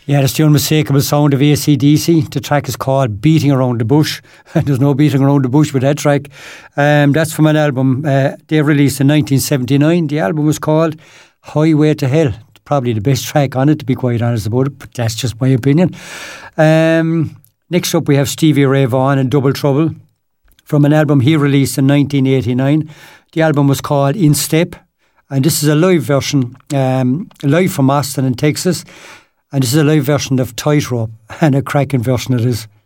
Yeah, that's the unmistakable sound of AC/DC. The track is called Beating Around the Bush. There's no beating around the bush with that track. That's from an album they released in 1979. The album was called Highway to Hell. Probably the best track on it, to be quite honest about it, but that's just my opinion. Next up we have Stevie Ray Vaughan and Double Trouble from an album he released in 1989. The album was called In Step, and this is a live version, live from Austin in Texas. And this is a live version of Tightrope, and a cracking version it is.